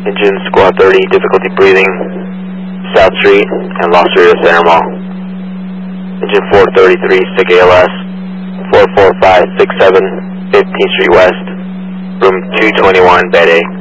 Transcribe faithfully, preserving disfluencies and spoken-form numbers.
Engine Squad thirty, difficulty breathing, South Street and Los Rios Center Mall. Engine four thirty-three, stick A L S, four four five six seven, fifteenth Street West, room two twenty-one, bed A.